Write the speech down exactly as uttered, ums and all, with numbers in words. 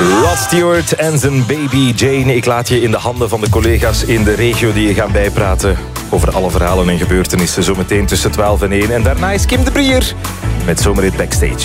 Rod Stewart en zijn baby Jane. Ik laat je in de handen van de collega's in de regio die je gaan bijpraten over alle verhalen en gebeurtenissen. Zometeen tussen twaalf en één. En daarna is Kim de Brier met Zomerhit Backstage.